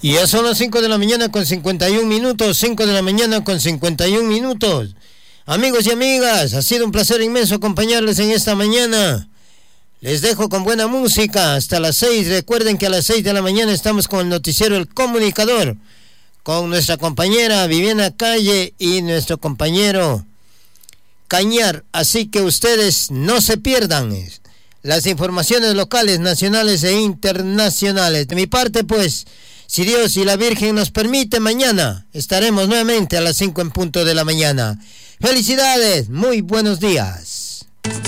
Y ya son las 5 de la mañana con 51 minutos, 5 de la mañana con 51 minutos. Amigos y amigas, ha sido un placer inmenso acompañarles en esta mañana. Les dejo con buena música hasta las 6. Recuerden que a las 6 de la mañana estamos con el noticiero El Comunicador, con nuestra compañera Viviana Calle y nuestro compañero Cañar. Así que ustedes no se pierdan las informaciones locales, nacionales e internacionales. De mi parte, pues, si Dios y la Virgen nos permite, mañana estaremos nuevamente a las 5 en punto de la mañana. ¡Felicidades! Muy buenos días.